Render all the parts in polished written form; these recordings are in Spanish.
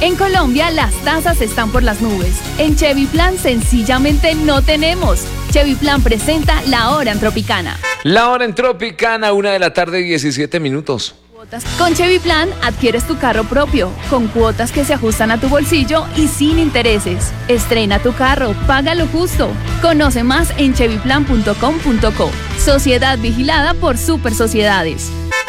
En Colombia las tasas están por las nubes. En Chevy Plan sencillamente no tenemos. Chevy Plan presenta La Hora en Tropicana. La Hora en Tropicana, 1:17 p.m. Con Chevy Plan adquieres tu carro propio, con cuotas que se ajustan a tu bolsillo y sin intereses. Estrena tu carro, paga lo justo. Conoce más en chevyplan.com.co. Sociedad vigilada por Super Sociedades.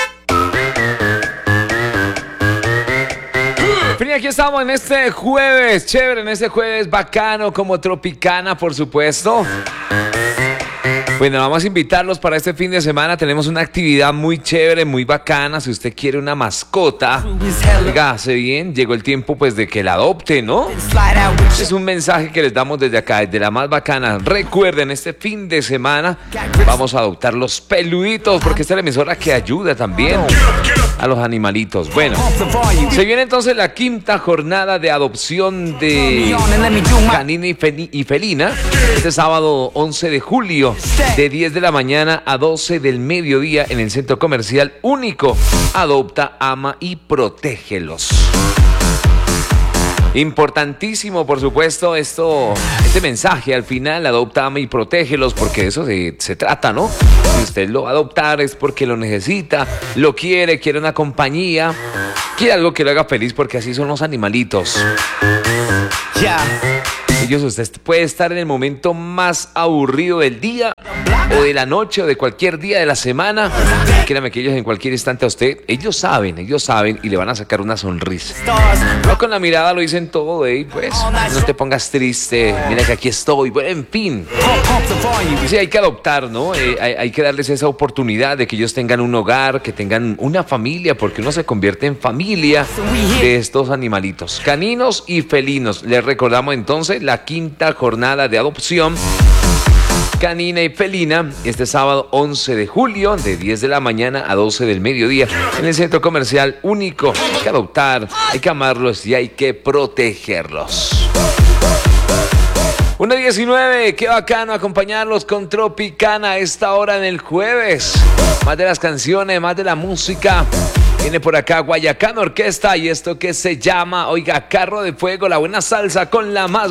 Aquí estamos en este jueves, chévere, en este jueves bacano como Tropicana, por supuesto. Bueno, vamos a invitarlos para este fin de semana. Tenemos una actividad muy chévere, muy bacana. Si usted quiere una mascota, hágase bien. Llegó el tiempo pues de que la adopte, ¿no? Es un mensaje que les damos desde acá, desde la más bacana. Recuerden, este fin de semana vamos a adoptar los peluditos, porque esta es la emisora que ayuda también a los animalitos. Bueno, se viene entonces la quinta jornada de adopción de canina y felina. Este sábado 11 de julio, de 10 de la mañana a 12 del mediodía, en el Centro Comercial Único. Adopta, ama y protégelos. Importantísimo, por supuesto, este mensaje al final: adopta, ama y protégelos, porque de eso se trata, ¿no? Si usted lo va a adoptar es porque lo necesita, lo quiere una compañía, quiere algo que lo haga feliz, porque así son los animalitos. Usted puede estar en el momento más aburrido del día, o de la noche, o de cualquier día de la semana. Créame que ellos en cualquier instante a usted, ellos saben y le van a sacar una sonrisa. No, con la mirada lo dicen todo, pues no te pongas triste, mira que aquí estoy. Bueno, en fin, sí, hay que adoptar, ¿no? Hay que darles esa oportunidad de que ellos tengan un hogar, que tengan una familia, porque uno se convierte en familia de estos animalitos, caninos y felinos. Les recordamos entonces la quinta jornada de adopción canina y felina, este sábado 11 de julio, de 10 de la mañana a 12 del mediodía, en el Centro Comercial Único. Hay que adoptar, hay que amarlos y hay que protegerlos. 1:19, qué bacano acompañarlos con Tropicana a esta hora en el jueves. Más de las canciones, más de la música. Viene por acá Guayacán Orquesta y esto que se llama, oiga, Carro de Fuego, la buena salsa con la más